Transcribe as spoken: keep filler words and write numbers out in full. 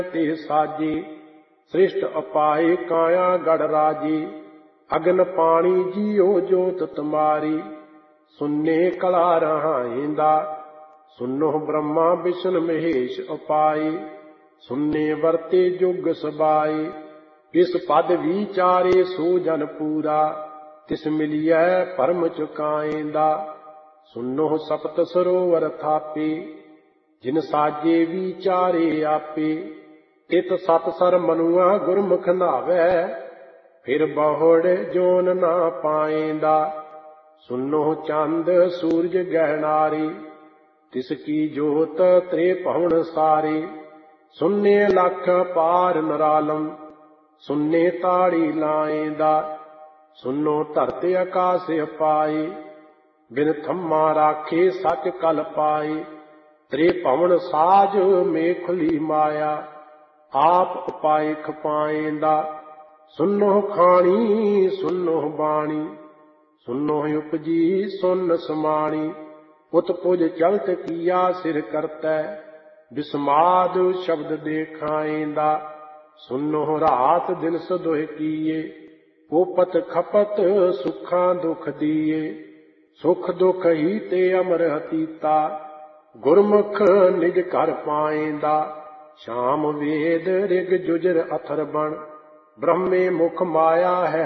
ते साजे, सृष्ट अपाए काया गढ़ राजे। अगन पानी जियो जोत तुम्हारी, सुन्ने कला रहाइंदा। सुनो ब्रह्मा विष्णु महेश उपाय, सुन्ने वरते जुग सबाए। इस पद विचारे सो जन पूरा, तिस मिलिए परम चुकाएंदा। सुनो सप्त सरोवर थापे, जिन साजे विचारे आपे। तित सत सर मनुआ गुरमुख नावै, फिर बहुड़ जोन ना पाएंदा। सुनो चंद सूरज गहनारे, तिसकी जोत त्रे पहुन सारे। सुन्ने लख पार नरालम, सुन्ने ताड़ी लाएंदा। सुनो धरते आकाश अपाए, बिन थम्मा राखे सच कल पाए। त्रे पवन साज में खुली माया, आप उपाय खपाएंदा। सुनो खानी सुनो बाणी, सुनो उपजी सुन समाणी। उत्पुज चलत किया सिर करतै, विस्माद शब्द देखाएंदा। सुनो रात दिन सदोह किए, ओपत खपत सुखां दुख दिए। सुख दुख ही ते अमर अतीता, गुरमुख निज घर पाएंदा। श्याम वेद ऋग जुजर अथर बण, ब्रह्मे मुख माया है